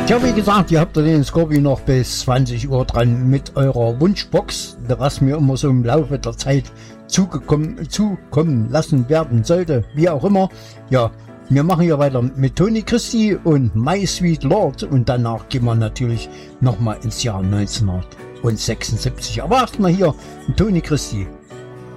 Tja, wie gesagt, ihr habt ja den Scorpio noch bis 20 Uhr dran mit eurer Wunschbox, was mir immer so im Laufe der Zeit zukommen lassen werden sollte, wie auch immer. Ja, wir machen hier weiter mit Tony Christie und My Sweet Lord und danach gehen wir natürlich nochmal ins Jahr 1976. Aber erstmal hier Tony Christie.